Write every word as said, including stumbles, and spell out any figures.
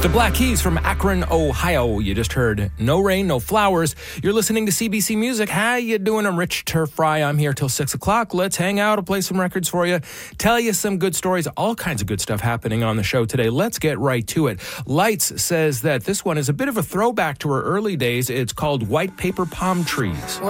The Black Keys from Akron, Ohio. You just heard No Rain, No Flowers. You're listening to C B C Music. How you doing? I'm Rich Turf Fry. I'm here till six o'clock. Let's hang out. I'll play some records for you. Tell you some good stories. All kinds of good stuff happening on the show today. Let's get right to it. Lights says that this one is a bit of a throwback to her early days. It's called White Paper Palm Trees.